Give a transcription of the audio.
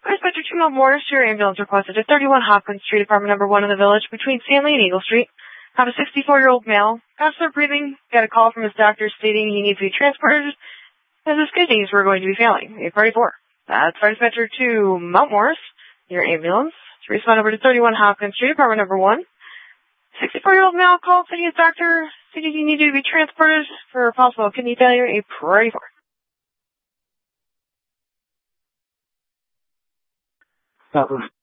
Dispatcher 2 Mount Morris, your ambulance requested at 31 Hopkins Street, apartment number 1 in the village, between Stanley and Eagle Street. Have a 64-year-old male. After breathing, got a call from his doctor stating he needs to be transported as his kidneys were going to be failing. 844. That's Fire Dispatcher 2 Mount Morris, your ambulance. To respond over to 31 Hopkins Street, apartment number 1. 64-year-old male called stating his doctor stated he needed to be transported for possible kidney failure. 844. That was